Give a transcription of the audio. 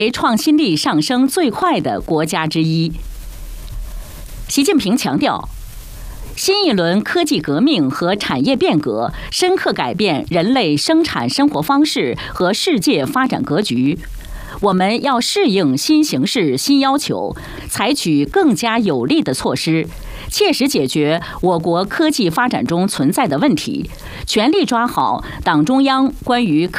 为创新力上升最快的国家之一。习近平强调，新一轮科技革命和产业变革深刻改变人类生产生活方式和世界发展格局。我们要适应新形势、新要求，采取更加有力的措施，切实解决我国科技发展中存在的问题，全力抓好党中央关于科